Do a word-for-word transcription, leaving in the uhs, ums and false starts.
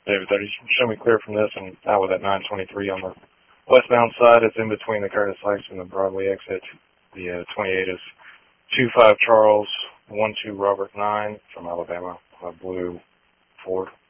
David thirty, show me clear from this, and out with that nine twenty-three on the westbound side. It's in between the Curtis Heights and the Broadway exit. The uh, twenty-eight is two five Charles, one two Robert nine from Alabama, a blue Ford.